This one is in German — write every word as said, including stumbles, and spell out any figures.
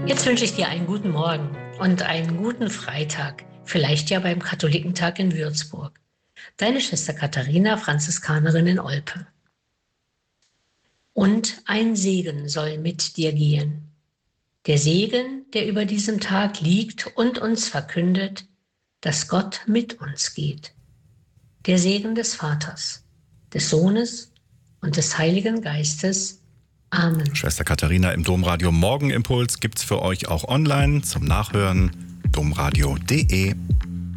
Jetzt wünsche ich dir einen guten Morgen und einen guten Freitag, vielleicht ja beim Katholikentag in Würzburg. Deine Schwester Katharina, Franziskanerin in Olpe. Und ein Segen soll mit dir gehen. Der Segen, der über diesem Tag liegt und uns verkündet, dass Gott mit uns geht. Der Segen des Vaters, des Sohnes und des Heiligen Geistes. Amen. Schwester Katharina im Domradio Morgenimpuls gibt's für euch auch online zum Nachhören. domradio punkt de